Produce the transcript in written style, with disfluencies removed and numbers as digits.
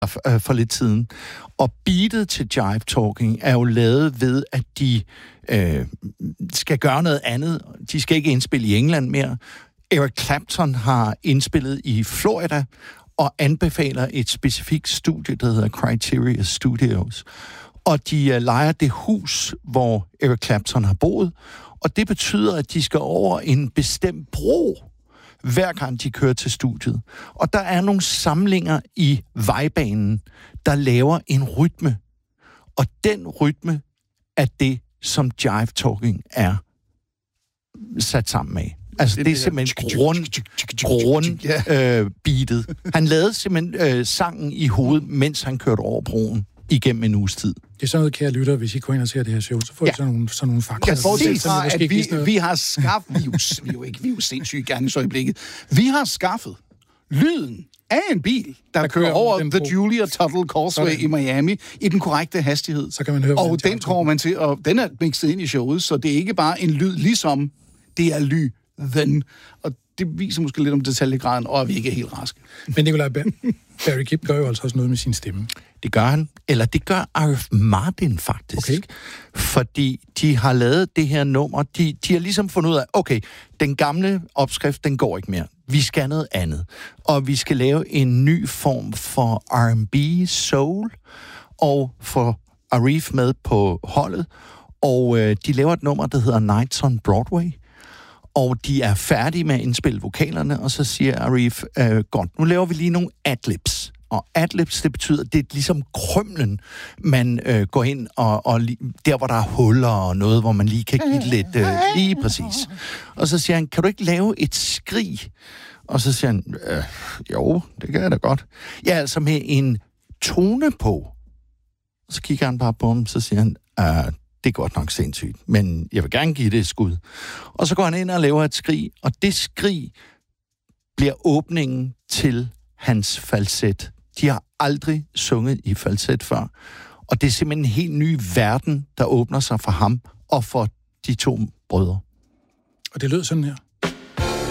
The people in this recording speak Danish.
for lidt siden. Og beatet til Jive Talking er jo lavet ved, at de skal gøre noget andet. De skal ikke indspille i England mere. Eric Clapton har indspillet i Florida og anbefaler et specifikt studie, der hedder Criteria Studios. Og de lejer det hus, hvor Eric Clapton har boet, og det betyder, at de skal over en bestemt bro, hver gang de kører til studiet. Og der er nogle samlinger i vejbanen, der laver en rytme. Og den rytme er det, som Jive Talking er sat sammen med. Altså, det er simpelthen beatet. Han lavede simpelthen sangen i hovedet, mens han kørte over broen igennem en uges tid. Det er sådan noget, kære lytter, hvis I går ind og ser det her show, så får I sådan nogle fakta. Jeg forestiller sig, at vi har skaffet... Vi er jo sindssygt gerne i så øjeblikket. Vi har skaffet lyden af en bil, der kører over The Julia Tuttle Causeway i Miami i den korrekte hastighed. Så kan man høre, og den kommer man til, og den er mixet ind i showet, så det er ikke bare en lyd ligesom, det er lyden. Og det viser måske lidt om detaljegraden, og at vi ikke er helt raske. Men Nikolaj, Barry Gibb gør jo altså også noget med sin stemme. Det gør han. Eller det gør Arif Mardin faktisk. Okay. Fordi de har lavet det her nummer. De har ligesom fundet ud af, okay, den gamle opskrift, den går ikke mere. Vi skal noget andet. Og vi skal lave en ny form for R&B, soul, og få Arif med på holdet. Og de laver et nummer, der hedder Nights on Broadway. Og de er færdige med at indspille vokalerne, og så siger Arif, godt, nu laver vi lige nogle adlibs. Og adlibs, det betyder, det er ligesom krømlen, man går ind, og der, hvor der er huller og noget, hvor man lige kan give lidt lige præcis. Og så siger han, kan du ikke lave et skrig? Og så siger han, jo, det kan jeg da godt. Ja, altså med en tone på. Så kigger han bare på ham, så siger han, det er godt nok sindssygt, men jeg vil gerne give det et skud. Og så går han ind og laver et skrig, og det skrig bliver åbningen til hans falset. De har aldrig sunget i falset før. Og det er simpelthen en helt ny verden, der åbner sig for ham og for de to brødre. Og det lød sådan her.